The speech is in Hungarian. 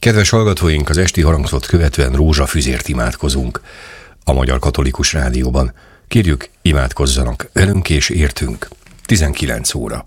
Kedves hallgatóink, az esti harangzót követően rózsafüzért imádkozunk a Magyar Katolikus Rádióban. Kérjük, imádkozzanak velünk és értünk. 19 óra.